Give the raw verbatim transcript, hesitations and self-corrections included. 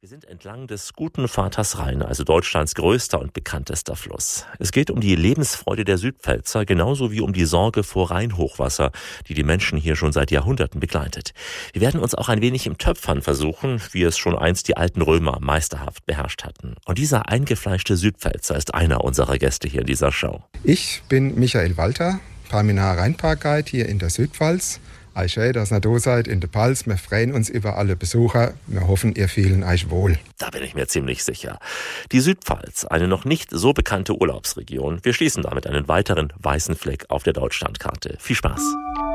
Wir sind entlang des guten Vaters Rhein, also Deutschlands größter und bekanntester Fluss. Es geht um die Lebensfreude der Südpfälzer, genauso wie um die Sorge vor Rheinhochwasser, die die Menschen hier schon seit Jahrhunderten begleitet. Wir werden uns auch ein wenig im Töpfern versuchen, wie es schon einst die alten Römer meisterhaft beherrscht hatten. Und dieser eingefleischte Südpfälzer ist einer unserer Gäste hier in dieser Show. Ich bin Michael Walter, Parminar Rheinpark-Guide hier in der Südpfalz. Euch schön, dass ihr da seid in der Pfalz. Wir freuen uns über alle Besucher. Wir hoffen, ihr fühlen euch wohl. Da bin ich mir ziemlich sicher. Die Südpfalz, eine noch nicht so bekannte Urlaubsregion. Wir schließen damit einen weiteren weißen Fleck auf der Deutschlandkarte. Viel Spaß!